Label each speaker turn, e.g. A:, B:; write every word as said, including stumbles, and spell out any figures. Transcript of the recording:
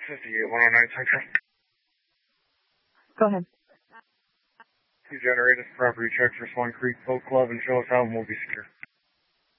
A: fifty-eight, one oh nine Central.
B: Go ahead.
A: Please generate a property check for Swan Creek Boat Club and show us how it will be secure.